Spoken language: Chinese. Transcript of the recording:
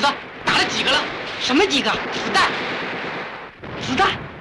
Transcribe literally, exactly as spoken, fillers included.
子打了几个了？ 什么几个？ 子弹， 子弹？